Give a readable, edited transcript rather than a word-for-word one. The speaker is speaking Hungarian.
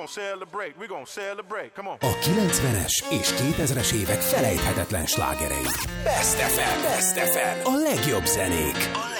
A 90-es és 2000-es évek felejthetetlen slágerei. Best FM. A legjobb zenék.